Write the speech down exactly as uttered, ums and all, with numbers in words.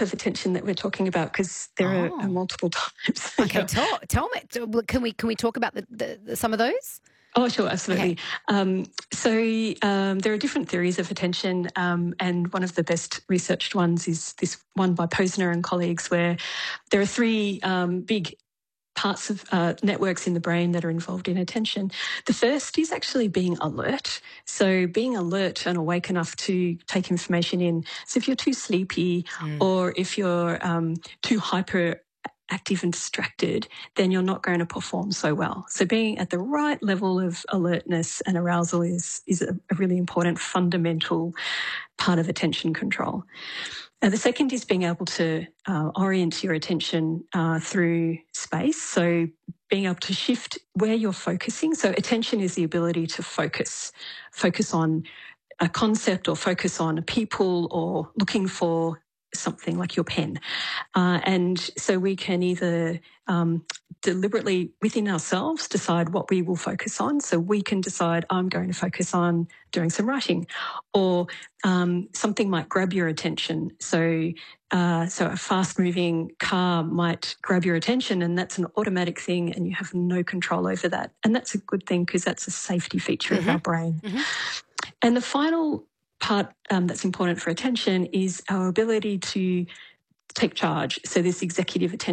of attention that we're talking about? Because there oh. are, are multiple types. Okay, yeah. tell, tell me. Can we can we talk about the, the, the some of those? Oh, sure, absolutely. Okay. Um, so um, there are different theories of attention, um, and one of the best researched ones is this one by Posner and colleagues, where there are three um, big parts of uh, networks in the brain that are involved in attention. The first is actually being alert. So being alert and awake enough to take information in. So if you're too sleepy mm. or if you're um, too hyper active and distracted, then you're not going to perform so well. So being at the right level of alertness and arousal is, is a, a really important fundamental part of attention control. Now, the second is being able to uh, orient your attention uh, through space. So being able to shift where you're focusing. So attention is the ability to focus, focus on a concept or focus on people or looking for something like your pen. Uh, and so we can either um, deliberately within ourselves decide what we will focus on. So we can decide I'm going to focus on doing some writing, or um, something might grab your attention. So uh, so a fast-moving car might grab your attention, and that's an automatic thing and you have no control over that. And that's a good thing because that's a safety feature mm-hmm. of our brain. Mm-hmm. And the final part um, that's important for attention is our ability to take charge. So this executive attention